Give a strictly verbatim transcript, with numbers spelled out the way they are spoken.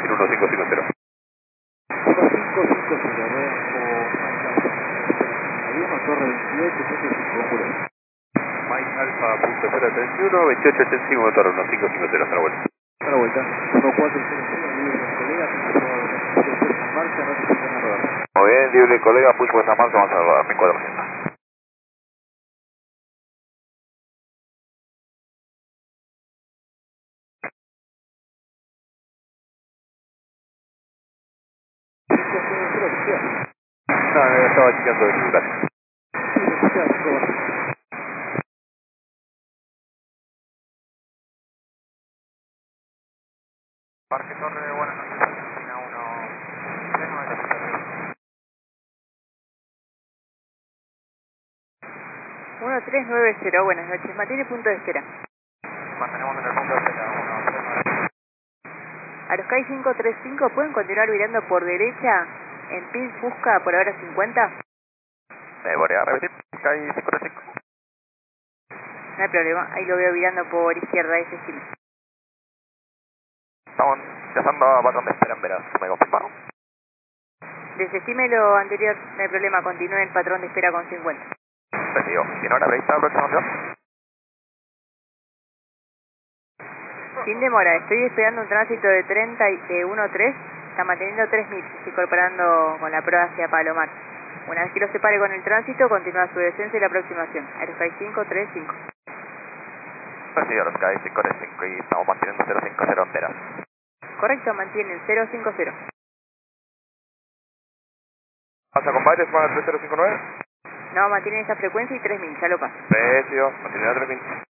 Destino uno cinco cinco cero. uno cinco cinco cero, Avión Torre veintiocho, ochenta y cinco, Ángulo. Mike Alfa punto cero treinta y uno, veintiocho ochenta y cinco, motor uno cinco cinco cero, hasta la vuelta. A la vuelta, uno cuatro cero cero, libre con colega, puesta en marcha, no se empiezan a rodar. Muy bien, libre colega, push puesta marcha, vamos a rodar mil cuatrocientos. cinco cero cero, oficial. No, no, estaba chequeando el lugar. Sí, oficial, cinco. Parque Torre, buenas noches, Argentina uno tres nueve cero. uno tres nueve cero, buenas noches, mantiene punto de espera. Mantenemos en el punto de espera, uno tres nueve cero. Aerosky cinco tres cinco, ¿pueden continuar virando por derecha en Pin Fusca por ahora cincuenta? ¿Me voy a repetir? Sky cinco tres cinco. No hay problema, ahí lo veo virando por izquierda, ese sí. Estamos empezando a patrón de espera en veras, ¿me confirmaron? Desestime lo anterior, no hay problema, continúe el patrón de espera con cincuenta. Entendido. ¿Tiene hora prevista la aproximación? Sin demora, estoy esperando un tránsito de treinta y de uno tres, está manteniendo tres mil, estoy incorporando con la prueba hacia Palomar. Una vez que lo separe con el tránsito, continúa su descenso y la aproximación. Aerosky cinco tres cinco. Recibido los Sky cinco tres cinco y estamos manteniendo cero cinco cero en veras. Correcto, mantienen cero cinco cero. ¿Pasa con Baires para tres cero cinco nueve? No, mantienen esa frecuencia y tres mil, ya lo paso. Precio, continuidad tres mil.